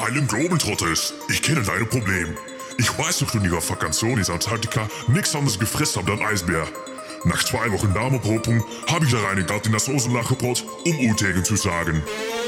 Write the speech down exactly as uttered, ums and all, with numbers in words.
Harlem Globetrotters, ich kenne dein Problem. Ich weiß noch, du in ihrer Vakantion in Antarktika nichts anderes gefressen habt als Eisbär. Nach zwei Wochen Darmopropung habe ich da reine Gatt in das Osenlach gebrot, um U tegen zu sagen.